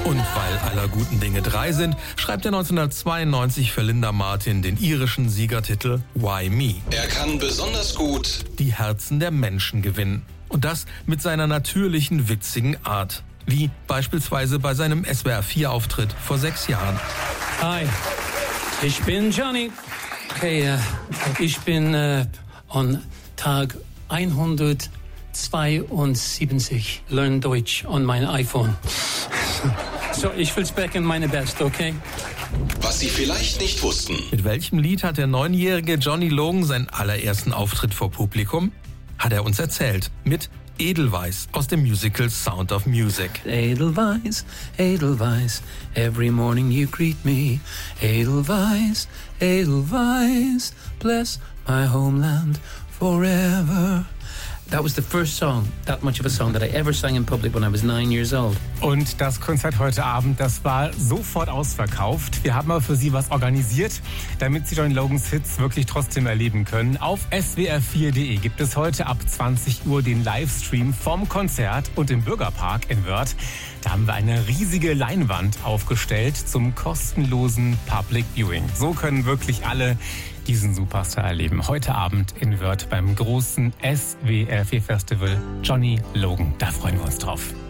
Und weil aller guten Dinge drei sind, schreibt er 1992 für Linda Martin den irischen Siegertitel Why Me? Er kann besonders gut die Herzen der Menschen gewinnen. Und das mit seiner natürlichen, witzigen Art. Wie beispielsweise bei seinem SWR4-Auftritt vor 6 Jahren. Hi, ich bin Johnny. Okay, ich bin an Tag 172 Learn Deutsch on mein iPhone. So, ich will sprechen meine Best, okay? Was Sie vielleicht nicht wussten. Mit welchem Lied hat der 9-jährige Johnny Logan seinen allerersten Auftritt vor Publikum? Hat er uns erzählt. Mit Edelweiss aus dem Musical Sound of Music. Edelweiss, Edelweiss, every morning you greet me. Edelweiss, Edelweiss, bless my homeland forever. That was the first song, that much of a song that I ever sang in public when I was 9 years old. Und das Konzert heute Abend, das war sofort ausverkauft. Wir haben aber für Sie was organisiert, damit Sie Johnny Logans Hits wirklich trotzdem erleben können. Auf swr4.de gibt es heute ab 20 Uhr den Livestream vom Konzert und im Bürgerpark in Wörth. Da haben wir eine riesige Leinwand aufgestellt zum kostenlosen Public Viewing. So können wirklich alle diesen Superstar erleben. Heute Abend in Wörth beim großen SWR4 Festival Johnny Logan. Da freuen wir uns drauf.